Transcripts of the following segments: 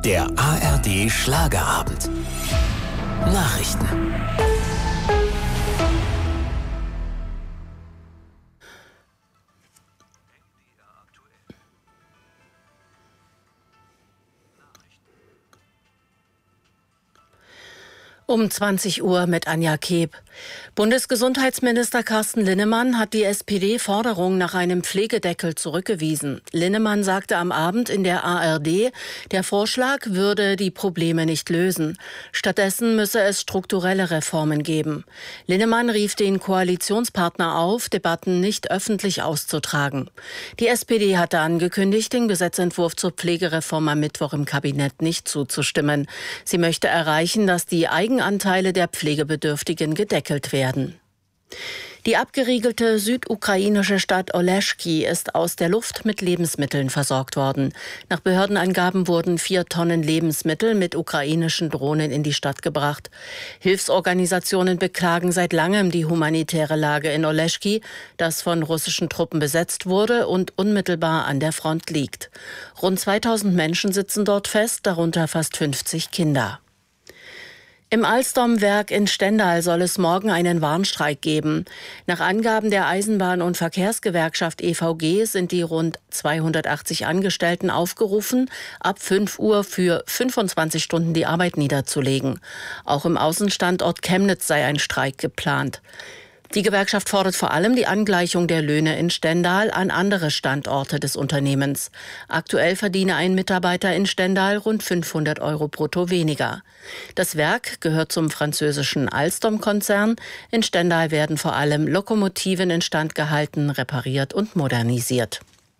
Der ARD Schlagerabend. Nachrichten. Um 20 Uhr mit Anja Keb. Bundesgesundheitsminister Carsten Linnemann hat die SPD-Forderung nach einem Pflegedeckel zurückgewiesen. Linnemann sagte am Abend in der ARD, der Vorschlag würde die Probleme nicht lösen. Stattdessen müsse es strukturelle Reformen geben. Linnemann rief den Koalitionspartner auf, Debatten nicht öffentlich auszutragen. Die SPD hatte angekündigt, den Gesetzentwurf zur Pflegereform am Mittwoch im Kabinett nicht zuzustimmen. Sie möchte erreichen, dass die Eigenanteile der Pflegebedürftigen gedeckelt werden. Die abgeriegelte südukrainische Stadt Oleschki ist aus der Luft mit Lebensmitteln versorgt worden. Nach Behördenangaben wurden 4 Tonnen Lebensmittel mit ukrainischen Drohnen in die Stadt gebracht. Hilfsorganisationen beklagen seit langem die humanitäre Lage in Oleschki, das von russischen Truppen besetzt wurde und unmittelbar an der Front liegt. Rund 2000 Menschen sitzen dort fest, darunter fast 50 Kinder. Im Alstom-Werk in Stendal soll es morgen einen Warnstreik geben. Nach Angaben der Eisenbahn- und Verkehrsgewerkschaft EVG sind die rund 280 Angestellten aufgerufen, ab 5 Uhr für 25 Stunden die Arbeit niederzulegen. Auch im Außenstandort Chemnitz sei ein Streik geplant. Die Gewerkschaft fordert vor allem die Angleichung der Löhne in Stendal an andere Standorte des Unternehmens. Aktuell verdiene ein Mitarbeiter in Stendal rund 500 € brutto weniger. Das Werk gehört zum französischen Alstom-Konzern. In Stendal werden vor allem Lokomotiven instand gehalten, repariert und modernisiert.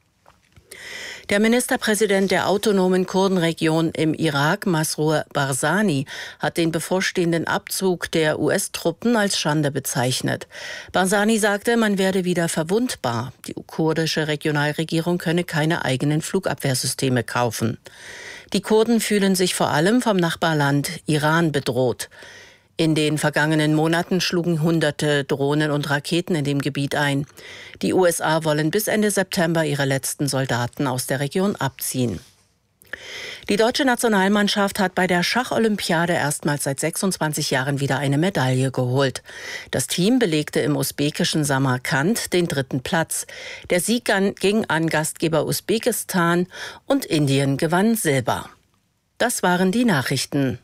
Der Ministerpräsident der autonomen Kurdenregion im Irak, Masrour Barzani, hat den bevorstehenden Abzug der US-Truppen als Schande bezeichnet. Barzani sagte, man werde wieder verwundbar. Die kurdische Regionalregierung könne keine eigenen Flugabwehrsysteme kaufen. Die Kurden fühlen sich vor allem vom Nachbarland Iran bedroht. In den vergangenen Monaten schlugen Hunderte Drohnen und Raketen in dem Gebiet ein. Die USA wollen bis Ende September ihre letzten Soldaten aus der Region abziehen. Die deutsche Nationalmannschaft hat bei der Schacholympiade erstmals seit 26 Jahren wieder eine Medaille geholt. Das Team belegte im usbekischen Samarkand den 3. Platz. Der Sieg ging an Gastgeber Usbekistan und Indien gewann Silber. Das waren die Nachrichten.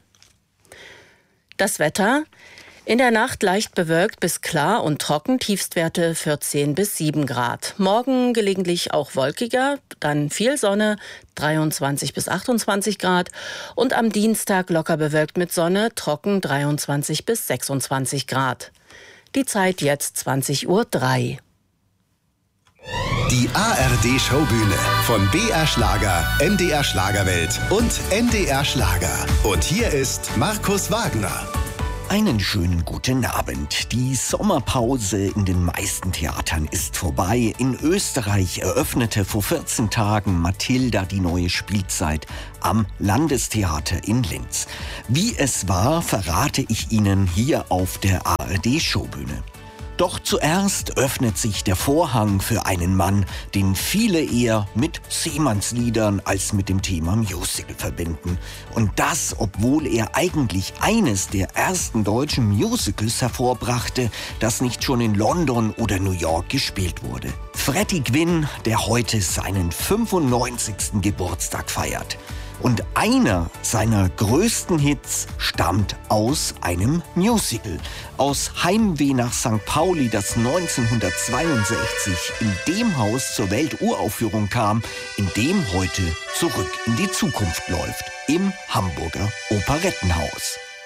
Das Wetter: in der Nacht leicht bewölkt bis klar und trocken, Tiefstwerte 14 bis 7 Grad. Morgen gelegentlich auch wolkiger, dann viel Sonne, 23 bis 28 Grad. Und am Dienstag locker bewölkt mit Sonne, trocken 23 bis 26 Grad. Die Zeit jetzt 20:03 Uhr. Die ARD-Showbühne von BR Schlager, MDR Schlagerwelt und NDR Schlager. Und hier ist Markus Wagner. Einen schönen guten Abend. Die Sommerpause in den meisten Theatern ist vorbei. In Österreich eröffnete vor 14 Tagen Mathilda die neue Spielzeit am Landestheater in Linz. Wie es war, verrate ich Ihnen hier auf der ARD-Showbühne. Doch zuerst öffnet sich der Vorhang für einen Mann, den viele eher mit Seemannsliedern als mit dem Thema Musical verbinden. Und das, obwohl er eigentlich eines der ersten deutschen Musicals hervorbrachte, das nicht schon in London oder New York gespielt wurde. Freddie Gwynne, der heute seinen 95. Geburtstag feiert. Und einer seiner größten Hits stammt aus einem Musical. Aus Heimweh nach St. Pauli, das 1962 in dem Haus zur Welturaufführung kam, in dem heute Zurück in die Zukunft läuft, im Hamburger Operettenhaus.